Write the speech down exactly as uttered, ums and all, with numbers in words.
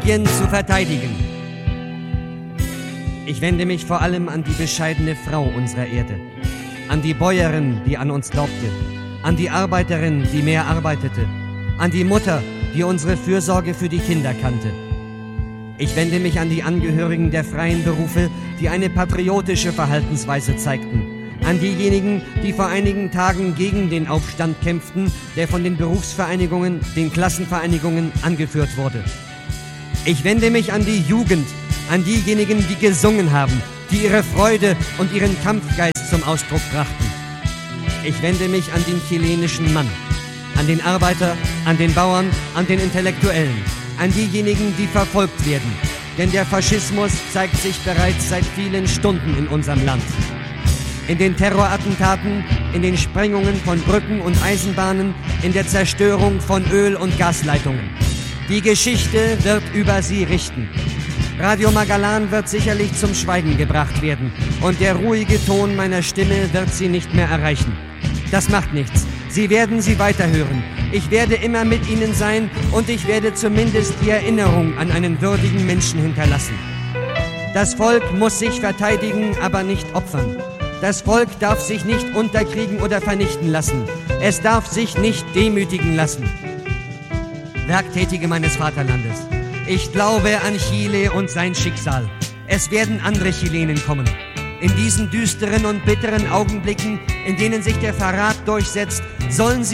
zu verteidigen. Ich wende mich vor allem an die bescheidene Frau unserer Erde, an die Bäuerin, die an uns glaubte, an die Arbeiterin, die mehr arbeitete, an die Mutter, die unsere Fürsorge für die Kinder kannte. Ich wende mich an die Angehörigen der freien Berufe, die eine patriotische Verhaltensweise zeigten, an diejenigen, die vor einigen Tagen gegen den Aufstand kämpften, der von den Berufsvereinigungen, den Klassenvereinigungen angeführt wurde. Ich wende mich an die Jugend, an diejenigen, die gesungen haben, die ihre Freude und ihren Kampfgeist zum Ausdruck brachten. Ich wende mich an den chilenischen Mann, an den Arbeiter, an den Bauern, an den Intellektuellen, an diejenigen, die verfolgt werden. Denn der Faschismus zeigt sich bereits seit vielen Stunden in unserem Land. In den Terrorattentaten, in den Sprengungen von Brücken und Eisenbahnen, in der Zerstörung von Öl- und Gasleitungen. Die Geschichte wird über sie richten. Radio Magalan wird sicherlich zum Schweigen gebracht werden und der ruhige Ton meiner Stimme wird sie nicht mehr erreichen. Das macht nichts. Sie werden sie weiterhören. Ich werde immer mit ihnen sein und ich werde zumindest die Erinnerung an einen würdigen Menschen hinterlassen. Das Volk muss sich verteidigen, aber nicht opfern. Das Volk darf sich nicht unterkriegen oder vernichten lassen. Es darf sich nicht demütigen lassen. Werktätige meines Vaterlandes, ich glaube an Chile und sein Schicksal. Es werden andere Chilenen kommen. In diesen düsteren und bitteren Augenblicken, in denen sich der Verrat durchsetzt, sollen sie